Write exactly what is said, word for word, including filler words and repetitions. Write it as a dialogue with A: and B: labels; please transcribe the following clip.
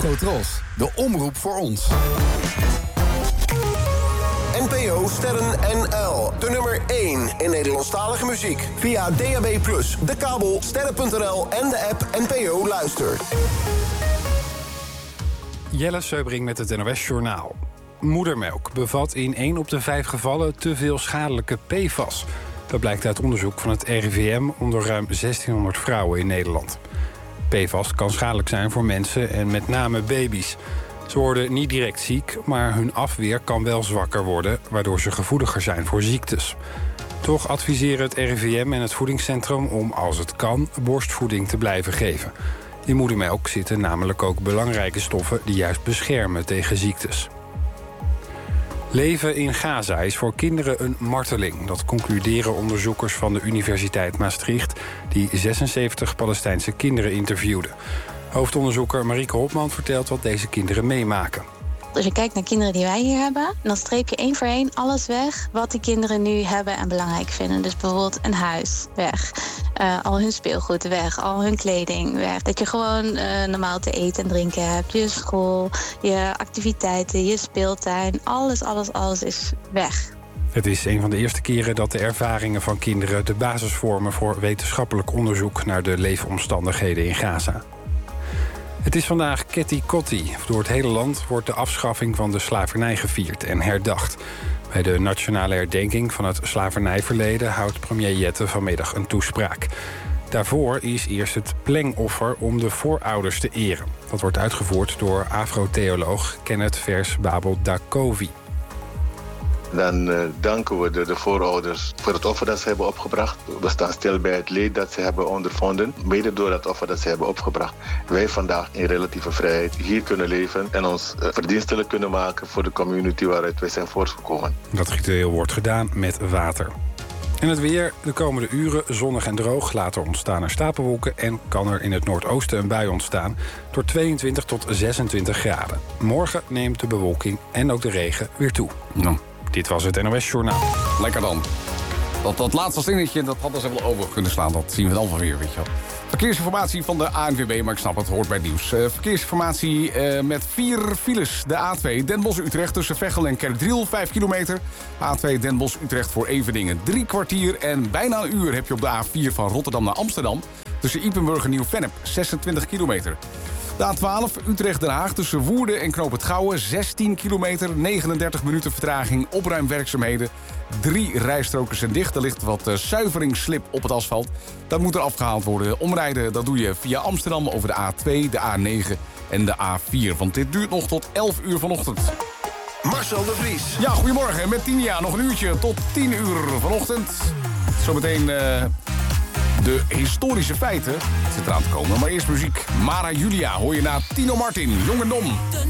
A: Afrotros, de omroep voor ons.
B: N P O Sterren N L, de nummer één in Nederlandstalige muziek. Via D A B plus, de kabel, sterren punt n l en de app N P O Luister.
C: Jelle Seubring met het N O S Journaal. Moedermelk bevat in één op de vijf gevallen te veel schadelijke P F A S. Dat blijkt uit onderzoek van het R I V M onder ruim zestienhonderd vrouwen in Nederland. P F A S kan schadelijk zijn voor mensen en met name baby's. Ze worden niet direct ziek, maar hun afweer kan wel zwakker worden, waardoor ze gevoeliger zijn voor ziektes. Toch adviseren het R I V M en het voedingscentrum om, als het kan, borstvoeding te blijven geven. In moedermelk zitten namelijk ook belangrijke stoffen die juist beschermen tegen ziektes. Leven in Gaza is voor kinderen een marteling. Dat concluderen onderzoekers van de Universiteit Maastricht, die zesenzeventig Palestijnse kinderen interviewden. Hoofdonderzoeker Marieke Hopman vertelt wat deze kinderen meemaken.
D: Als je kijkt naar kinderen die wij hier hebben, dan streep je één voor één alles weg wat die kinderen nu hebben en belangrijk vinden. Dus bijvoorbeeld een huis, weg. Uh, al hun speelgoed, weg. Al hun kleding, weg. Dat je gewoon uh, normaal te eten en drinken hebt. Je school, je activiteiten, je speeltuin. Alles, alles, alles is weg.
C: Het is een van de eerste keren dat de ervaringen van kinderen de basis vormen voor wetenschappelijk onderzoek naar de leefomstandigheden in Gaza. Het is vandaag Ketty Kotti. Door het hele land wordt de afschaffing van de slavernij gevierd en herdacht. Bij de nationale herdenking van het slavernijverleden houdt premier Jette vanmiddag een toespraak. Daarvoor is eerst het plengoffer om de voorouders te eren. Dat wordt uitgevoerd door afro-theoloog Kenneth Vers Babel Dakovi.
E: Dan uh, danken we de, de voorouders voor het offer dat ze hebben opgebracht. We staan stil bij het leed dat ze hebben ondervonden, mede door het offer dat ze hebben opgebracht. Wij vandaag in relatieve vrijheid hier kunnen leven en ons uh, verdienstelijk kunnen maken voor de community waaruit wij zijn voortgekomen.
C: Dat ritueel wordt gedaan met water. En het weer, de komende uren zonnig en droog. Later ontstaan er stapelwolken en kan er in het noordoosten een bui ontstaan door tweeëntwintig tot zesentwintig graden. Morgen neemt de bewolking en ook de regen weer toe.
A: Nou.
C: Dit was het N O S Journaal.
A: Lekker dan. Dat, dat laatste zinnetje, dat hadden ze wel over kunnen slaan. Dat zien we dan wel weer, weet je wel. Verkeersinformatie van de A N W B, maar ik snap het, hoort bij het nieuws. Uh, verkeersinformatie uh, met vier files. De A twee Den Bosch-Utrecht tussen Veghel en Kerkdriel, vijf kilometer. A twee Den Bosch-Utrecht voor Eveningen, drie kwartier. En bijna een uur heb je op de A vier van Rotterdam naar Amsterdam. Tussen Ypenburg en Nieuw-Vennep, zesentwintig kilometer. De A twaalf Utrecht-Den Haag tussen Woerden en Knoop het Gouwen, zestien kilometer, negenendertig minuten vertraging, opruimwerkzaamheden. Drie rijstroken zijn dicht, er ligt wat uh, zuiveringsslip op het asfalt. Dat moet er afgehaald worden. Omrijden, dat doe je via Amsterdam over de A twee, de A negen en de A vier. Want dit duurt nog tot elf uur vanochtend.
B: Marcel de Vries.
A: Ja, goedemorgen. Met Tinia nog een uurtje tot tien uur vanochtend. Zometeen uh, de historische feiten. Het zit eraan te komen, maar eerst muziek. Mara Julia hoor je na Tino Martin, Jong en Dom.